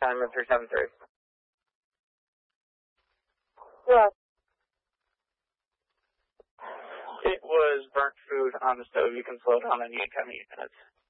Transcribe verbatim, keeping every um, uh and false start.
Timer three seven three. What? It was burnt food on the stove. You can slow down and you ten minutes.